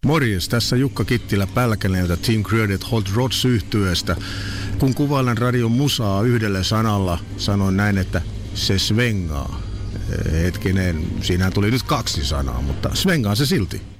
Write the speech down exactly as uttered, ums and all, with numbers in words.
Morjes, tässä Jukka Kittilä Pälkäneeltä Team Credit Hot Rods -yhtyeestä. Kun kuvailen radion musaa yhdellä sanalla, sanoin näin, että se svengaa. Hetkinen, siinä tuli nyt kaksi sanaa, mutta svengaa se silti.